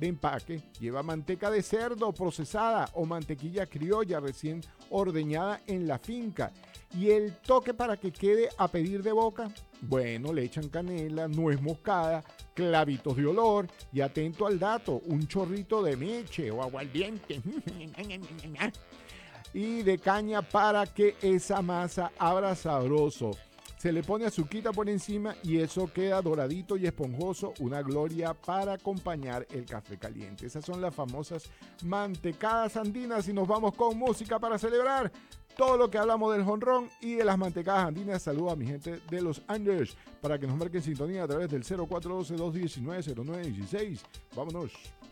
de empaque lleva manteca de cerdo procesada o mantequilla criolla recién ordeñada en la finca. Y el toque para que quede a pedir de boca, bueno, le echan canela, nuez moscada, clavitos de olor y atento al dato, un chorrito de meche o aguardiente y de caña para que esa masa abra sabroso. Se le pone azuquita por encima y eso queda doradito y esponjoso, una gloria para acompañar el café caliente. Esas son las famosas mantecadas andinas y nos vamos con música para celebrar todo lo que hablamos del jonrón y de las mantecadas andinas. Saludo a mi gente de Los Ángeles para que nos marquen sintonía a través del 0412-219-0916. Vámonos.